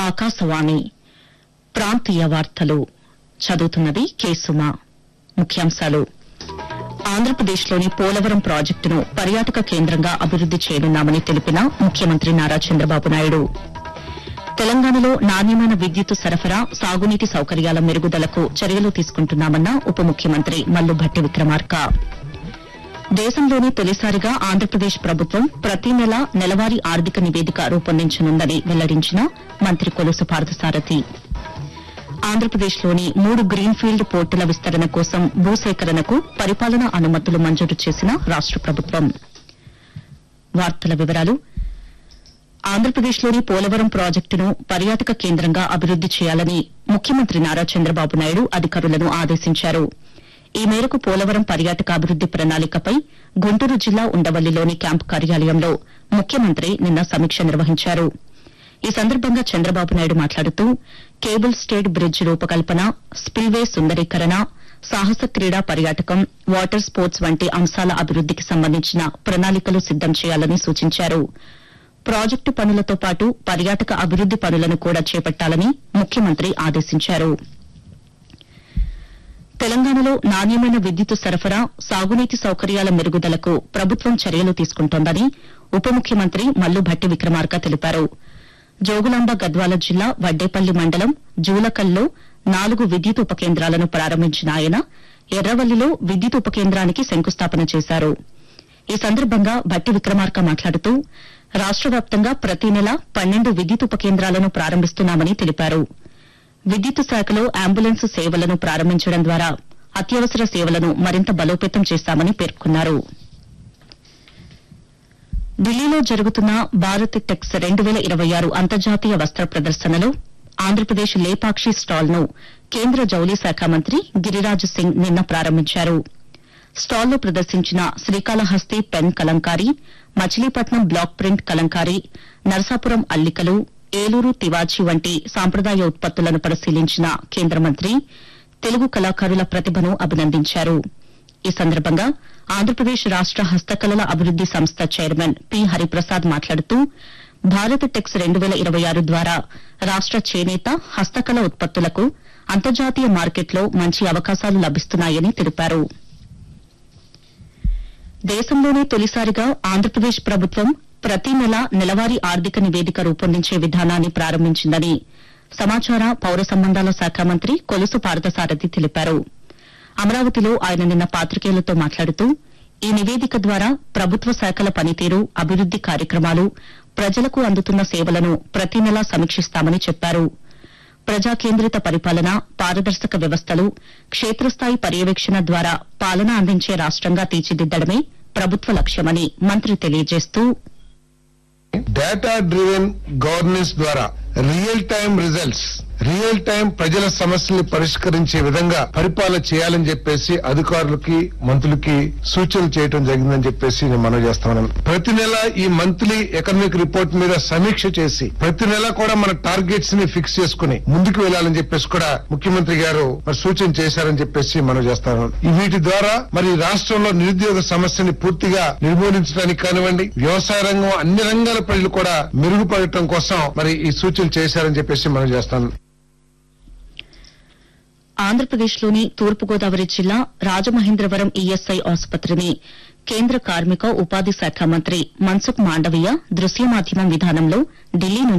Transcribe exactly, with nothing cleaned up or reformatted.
ఆకాశవాణి ప్రాంతీయ వార్తలు చదువుతున్నది కె సుమ. ముఖ్యాంశాలు. ఆంధ్రప్రదేశ్లోని పోలవరం ప్రాజెక్టును పర్యాటక కేంద్రంగా అభివృద్ది చేయనున్నామని తెలిపిన ముఖ్యమంత్రి నారా చంద్రబాబు నాయుడు. తెలంగాణలో నాణ్యమైన విద్యుత్ సరఫరా, సాగునీటి సౌకర్యాల మెరుగుదలకు చర్యలు తీసుకుంటున్నామన్న ఉప ముఖ్యమంత్రి మల్లుభట్టి విక్రమార్క. దేశంలోనే తొలిసారిగా ఆంధ్రప్రదేశ్ ప్రభుత్వం ప్రతి నెలా నెలవారీ ఆర్థిక నివేదిక రూపొందించనుందని వెల్లడించిన మంత్రి కొలుసు పార్థసారథి. ఆంధ్రప్రదేశ్లోని మూడు గ్రీన్ఫీల్డ్ పోర్టుల విస్తరణ కోసం భూసేకరణకు పరిపాలనా అనుమతులు మంజూరు చేసిన రాష్ట ప్రభుత్వం. వార్తల వివరాలు. ఆంధ్రప్రదేశ్లోని పోలవరం ప్రాజెక్టును పర్యాటక కేంద్రంగా అభివృద్ది చేయాలని ముఖ్యమంత్రి నారా చంద్రబాబు నాయుడు అధికారులను ఆదేశించారు. ఈ మేరకు పోలవరం పర్యాటక అభివృద్ది ప్రణాళికపై గుంటూరు జిల్లా ఉండవల్లిలోని క్యాంపు కార్యాలయంలో ముఖ్యమంత్రి నిన్న సమీక్ష నిర్వహించారు. ఈ సందర్భంగా చంద్రబాబు నాయుడు మాట్లాడుతూ కేబుల్ స్టేట్ బ్రిడ్జ్ రూపకల్పన, స్పిల్వే సుందరీకరణ, సాహస క్రీడా పర్యాటకం, వాటర్ స్పోర్ట్స్ వంటి అంశాల అభివృద్దికి సంబంధించిన ప్రణాళికలు సిద్దం చేయాలని సూచించారు. ప్రాజెక్టు పనులతో పాటు పర్యాటక అభివృద్ది పనులను కూడా చేపట్టాలని ముఖ్యమంత్రి ఆదేశించారు. తెలంగాణలో నాణ్యమైన విద్యుత్ సరఫరా, సాగునీటి సౌకర్యాల మెరుగుదలకు ప్రభుత్వం చర్యలు తీసుకుంటోందని ఉప ముఖ్యమంత్రి మల్లుభట్టి విక్రమార్క తెలిపారు. జోగులాంబ గద్వాల జిల్లా వడ్డేపల్లి మండలం జూలకల్లో నాలుగు విద్యుత్ ఉప కేంద్రాలను ప్రారంభించిన ఆయన ఎర్రవల్లిలో విద్యుత్ ఉప కేంద్రానికి శంకుస్థాపన చేశారు. ఈ సందర్భంగా భట్టి విక్రమార్క మాట్లాడుతూ రాష్ట వ్యాప్తంగా ప్రతి నెల పన్నెండు విద్యుత్ ఉప కేంద్రాలను ప్రారంభిస్తున్నామని తెలిపారు. విద్యుత్ శాఖలో అంబులెన్స్ సేవలను ప్రారంభించడం ద్వారా అత్యవసర సేవలను మరింత బలోపేతం చేశామని పేర్కొన్నారు. ఢిల్లీలో జరుగుతున్న భారత్ టెక్స్ రెండు వేల ఇరవై ఆరు అంతర్జాతీయ వస్త్ర ప్రదర్శనలో ఆంధ్రప్రదేశ్ లేపాక్షి స్టాల్ను కేంద్ర జౌళి శాఖ మంత్రి గిరిరాజ్ సింగ్ నిన్న ప్రారంభించారు. స్టాల్లో ప్రదర్శించిన Srikalahasti pen Kalamkari, Machilipatnam black print Kalamkari, Narasapuram అల్లికలు, ఏలూరు తివాచీ వంటి సాంప్రదాయ ఉత్పత్తులను పరిశీలించిన కేంద్ర మంత్రి తెలుగు కళాకారుల ప్రతిభను అభినందించారు. ఈ సందర్భంగా ఆంధ్రప్రదేశ్ రాష్ట హస్తకళల అభివృద్ది సంస్థ చైర్మన్ పి హరిప్రసాద్ మాట్లాడుతూ భారత్ టెక్స్ రెండు వేల ఇరవై ఆరు ద్వారా రాష్ట చేనేత, హస్తకళ ఉత్పత్తులకు అంతర్జాతీయ మార్కెట్లో మంచి అవకాశాలు లభిస్తున్నాయని తెలిపారు. దేశంలోనే తొలిసారిగా ఆంధ్రప్రదేశ్ ప్రభుత్వం ప్రతి నెల నెలవారీ ఆర్థిక నివేదిక రూపొందించే విధానాన్ని ప్రారంభించిందని సమాచార, పౌర సంబంధాల శాఖ మంత్రి కొలుసు పార్థసారథి తెలిపారు. అమరావతిలో ఆయన నిన్న పాతికేయులతో మాట్లాడుతూ ఈ నివేదిక ద్వారా ప్రభుత్వ శాఖల పనితీరు, అభివృద్ది కార్యక్రమాలు, ప్రజలకు అందుతున్న సేవలను ప్రతి నెలా సమీక్షిస్తామని చెప్పారు. ప్రజా కేంద్రిత పరిపాలన, పారదర్శక వ్యవస్థలు, క్షేత్రస్థాయి పర్యవేక్షణ ద్వారా పాలన అందించే రాష్టంగా తీర్చిదిద్దడమే ప్రభుత్వ లక్ష్యమని మంత్రి తెలియజేస్తూ డేటా డ్రివెన్ గవర్నెన్స్ ద్వారా real time results, real time ప్రజల సమస్యల్ని పరిష్కరించే విధంగా పరిపాలన చేయాలని చెప్పేసి అధికారులకి, మంత్రులకి సూచనలు చేయడం జరిగిందని చెప్పేసి నేను మనవి చేస్తున్నాను. ప్రతి నెల ఈ మంత్లీ ఎకనామిక్ రిపోర్ట్ మీద సమీక్ష చేసి ప్రతి నెల కూడా మన టార్గెట్స్ ని ఫిక్స్ చేసుకుని ముందుకు వెళ్లాలని చెప్పేసి కూడా ముఖ్యమంత్రి గారు మరి సూచన చేశారని చెప్పేసి మనవి చేస్తాను. వీటి ద్వారా మరి రాష్ట్రంలో నిరుద్యోగ సమస్యని పూర్తిగా నిర్మూలించడానికి కానివ్వండి, వ్యవసాయ రంగం, అన్ని రంగాల ప్రజలు కూడా మెరుగుపడటం కోసం మరి ఈ సూచనలు చేశారని చెప్పేసి మనం చేస్తాను. ఆంధ్రప్రదేశ్లోని తూర్పుగోదావరి జిల్లా రాజమహేంద్రవరం ఈఎస్ఐ ఆసుపత్రిని కేంద్ర కార్మిక, ఉపాధి శాఖ మంత్రి మన్సుఖ్ మాండవీయ దృశ్య మాధ్యమం విధానంలో ఢిల్లీ